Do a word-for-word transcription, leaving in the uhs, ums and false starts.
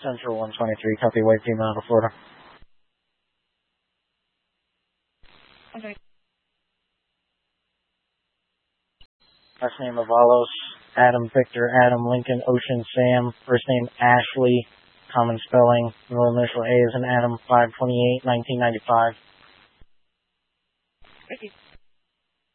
Central one twenty-three, copy, white female out of Florida. Okay. Last name Avalos, Adam Victor, Adam Lincoln, Ocean Sam, first name Ashley, common spelling, middle initial A is an Adam, five twenty-eight, nineteen ninety-five. Thank you.